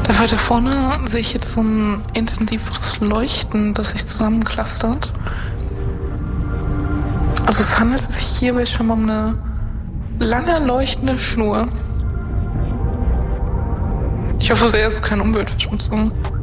Da weiter vorne sehe ich jetzt so ein intensiveres Leuchten, das sich zusammenclustert. Also es handelt sich hierbei schon mal um eine lange leuchtende Schnur. Ich hoffe sehr, es ist keine Umweltverschmutzung.